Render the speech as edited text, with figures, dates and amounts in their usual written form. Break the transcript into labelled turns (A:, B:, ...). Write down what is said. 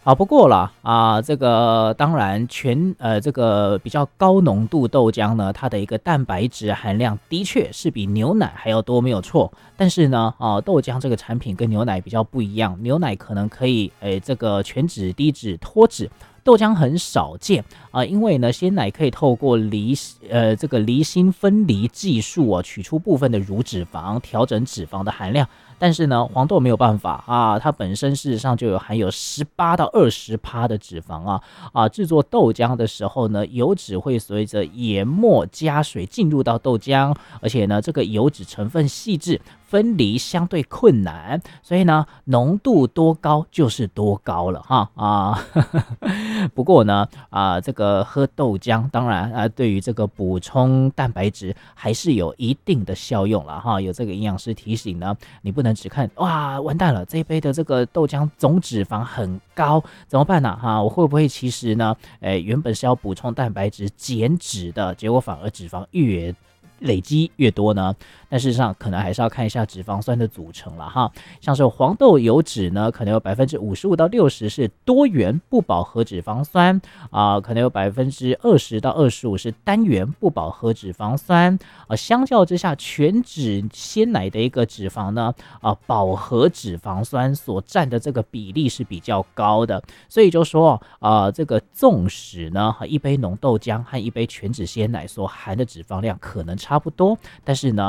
A: 不过啦这个当然这个比较高浓度豆浆呢，它的一个蛋白质含量的确是比牛奶还要多，没有错。但是呢豆浆这个产品跟牛奶比较不一样，牛奶可能可以这个全脂、低脂、脱脂。豆浆很少见因为呢，鲜奶可以透过这个离心分离技术取出部分的乳脂肪，调整脂肪的含量。但是呢，黄豆没有办法它本身事实上就含有18%到20%的脂肪制作豆浆的时候呢，油脂会随着研磨加水进入到豆浆，而且呢，这个油脂成分细致，分离相对困难，所以呢，浓度多高就是多高了不过呢这个喝豆浆，当然对于这个补充蛋白质还是有一定的效用了有这个营养师提醒呢，你不能只看哇完蛋了，这一杯的这个豆浆总脂肪很高，怎么办呢我会不会其实呢原本是要补充蛋白质减脂的，结果反而脂肪累积越多呢？但事实上可能还是要看一下脂肪酸的组成了像是黄豆油脂呢，可能有55%到60%是多元不饱和脂肪酸可能有20%到25%是单元不饱和脂肪酸相较之下，全脂鲜奶的一个脂肪呢饱和脂肪酸所占的这个比例是比较高的，所以就说这个纵使呢一杯浓豆浆和一杯全脂鲜奶所含的脂肪量可能差不多，但是呢